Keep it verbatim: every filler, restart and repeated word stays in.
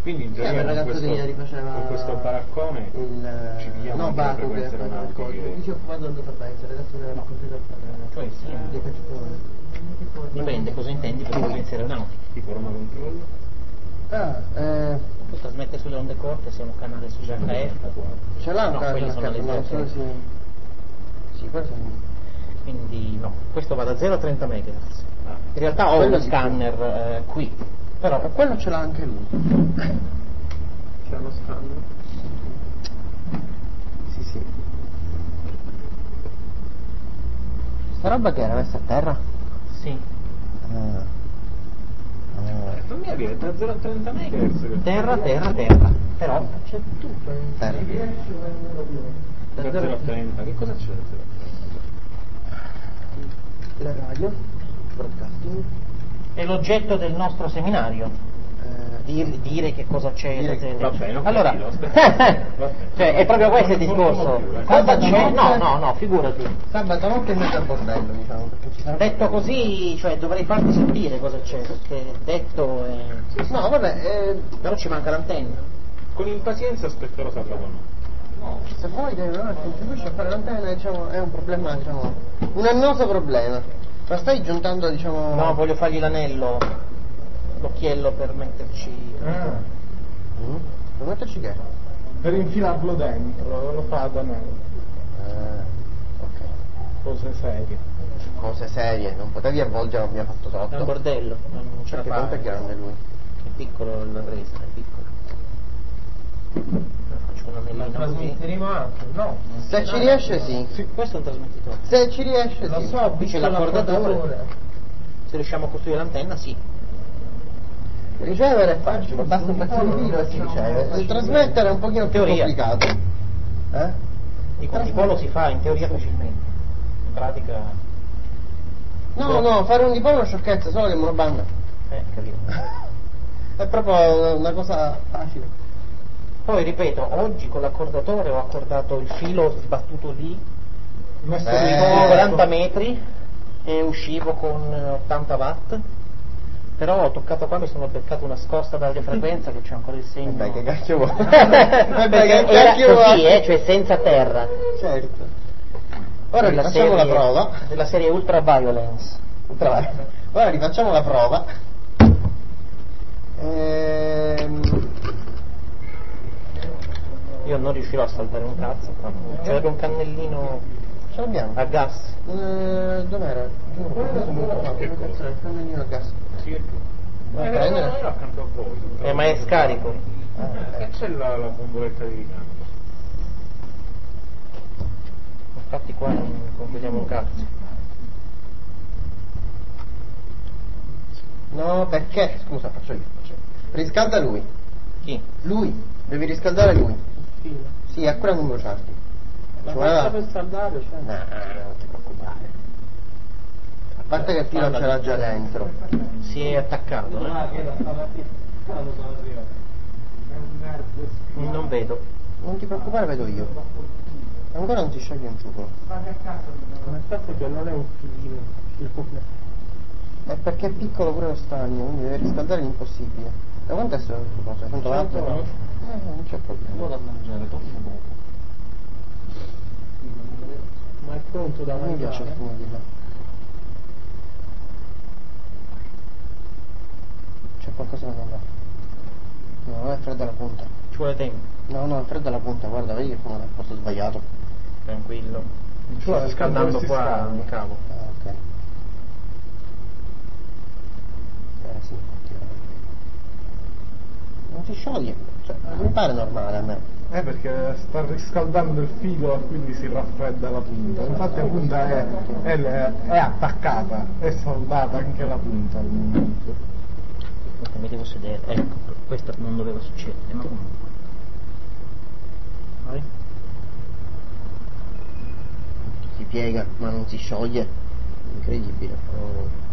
Quindi in teoria il con ragazzo questo, che ieri faceva con questo baraccone il ci pigliamo no anche le Baku che frequenze fa il aeronautiche. codice. Lui si è occupato del database, il ragazzo che era così da fare Cioè sì, dei calciatori. dipende cosa intendi per frequenze aeronautiche. Tipo Roma Controllo? Ah, eh, Tu trasmette sulle onde corte, se è un canale sugli H F. ce l'ha un No, canale quelle sono le non so zero. se sì, questo Quindi no, questo va da zero a trenta megahertz. Ah. In realtà ho Quello uno di scanner eh, qui, però ma quello ce l'ha anche lui. C'è uno scanner. Sì, sì. Sta roba che era messa a terra? sì. Ah. Ah. Non mi avviene da zero a trenta megahertz. Terra, terra, terra. Però C'è tutto. Terra. Da zero a trenta, che cosa c'è da zero a trenta? La radio, broadcasting. è l'oggetto del nostro seminario. Eh, Dir- dire che cosa c'è Dire- da zero. va bene, ho allora capito, cioè è proprio questo il discorso. Cosa c'è? No, no, no, figurati. Sabato notte è mezzo al bordello, diciamo, perché ci sarà Detto così, cioè dovrei farti sentire cosa c'è, perché detto è... No, vabbè, eh, però ci manca l'antenna. Con impazienza aspetterò sabato no. no, se vuoi che non contribuisci a fare l'antenna, diciamo, è un problema, diciamo, un annoso problema. Ma stai giuntando, diciamo... No, voglio fargli l'anello, l'occhiello per metterci... Ah, Mm? Per metterci che? per infilarlo dentro, lo fa da me. Ah, ok. Cose serie. Cose serie, non potevi avvolgere, mi ha fatto È un sotto. bordello, non ce la Perché fa. quanto è grande lui? È piccolo il resa, è piccolo. Faccio un La anellino così. trasmetteremo anche? No. Se ci riesce sì. Sì, questo è un trasmettitore. Se ci riesce Lo sì. so, ho Qui c'è visto l'accordatore. l'accordatore. Se riusciamo a costruire l'antenna, sì. Ricevere è facile, basta un pezzo di filo e si riceve. Il trasmettere è un pochino più Teoria. complicato. Eh? Dico, un dipolo si fa in teoria facilmente. In pratica... No, no, fare un dipolo è una sciocchezza, solo che monobanda. Eh, capito. È proprio una cosa facile. Poi ripeto, oggi con l'accordatore ho accordato il filo sbattuto lì, Messo Eh. lì con con quaranta metri e uscivo con ottanta watt. Però ho toccato qua, mi sono beccato una scossa da radiofrequenza che c'è ancora il segno. Vabbè, che cacchio vuoi? Perché Vabbè, che era cacchio così, vuoi? eh, cioè senza terra. Certo. Ora Della rifacciamo la serie- prova. Della serie Ultra Violence. Ultra- Ora rifacciamo la prova. Ehm... Io non riuscirò a saltare un cazzo, però c'era un cannellino Ce l'abbiamo. a gas. Eh, dov'era? Giuro, questo molto fa. Come cazzo è il cannellino a gas? Sì, è tu. Vai a Eh, prendere? no, no, accanto a voi. Eh, ma è scarico. Ah, E ok. c'è la, la bomboletta di ricambio. Infatti qua non concludiamo un cazzo. No, perché? Scusa, faccio io. Faccio io. Riscalda lui. Chi? Lui. Devi riscaldare lui. filo. Sì, a quella non bruciarti. La Ci faccia voleva- per saldare, cioè. No, non ti preoccupare. A parte che il filo ce l'ha già dentro. Si è attaccato, eh? Non vedo. Non ti preoccupare, vedo io. Ancora non si scioglie un ciucolo. Ma il fatto è che non è un filino. È perché è piccolo pure lo stagno, quindi deve riscaldare l'impossibile. Da quanto è stato il cosa? cento watt? cento watt. Eh, non c'è problema. da mangiare, dopo dopo. Ma è pronto da A me piace il mangiare? fumo di là. C'è qualcosa da mangiare. No, non è fredda la punta. Ci vuole tempo, No, no, è fredda la punta, guarda, vedi che fumo dal posto sbagliato. tranquillo. Ci Sto vuole riscaldando quando si qua scalda. un cavo. Ah, ok. Eh sì, effettivamente. Non si scioglie, cioè, mi pare normale a me. Eh, perché sta riscaldando il filo e quindi si raffredda la punta. Infatti la punta è, è, è attaccata, è saldata anche la punta al momento. Aspetta, mi devo sedere. Ecco, questo non doveva succedere, ma comunque. Vai. Si piega, ma non si scioglie. Incredibile. Oh.